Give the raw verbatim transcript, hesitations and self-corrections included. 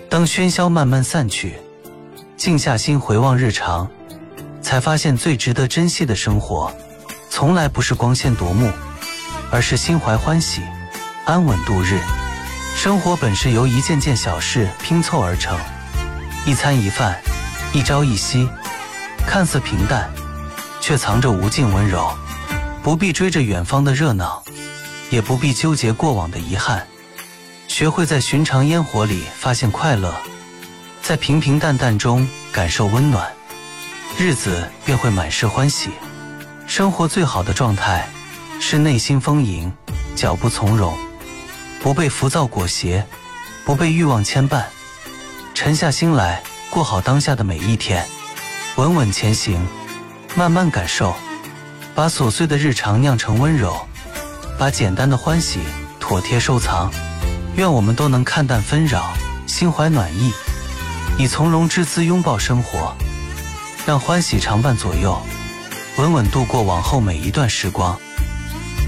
当喧嚣慢慢散去，静下心回望日常，才发现最值得珍惜的生活，从来不是光鲜夺目，而是心怀欢喜，安稳度日。生活本是由一件件小事拼凑而成，一餐一饭，一朝一夕，看似平淡，却藏着无尽温柔。不必追着远方的热闹，也不必纠结过往的遗憾，学会在寻常烟火里发现快乐，在平平淡淡中感受温暖，日子便会满是欢喜。生活最好的状态是内心丰盈，脚步从容，不被浮躁裹挟，不被欲望牵绊，沉下心来过好当下的每一天，稳稳前行，慢慢感受，把琐碎的日常酿成温柔，把简单的欢喜妥帖收藏。愿我们都能看淡纷扰，心怀暖意，以从容之姿拥抱生活，让欢喜常伴左右，稳稳度过往后每一段时光。